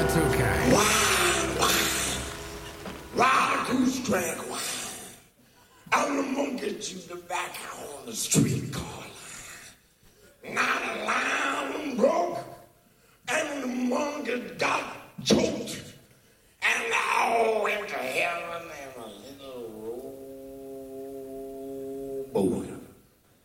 it's okay. Ride a two-track wine. I'm gonna get you the back on the streetcar.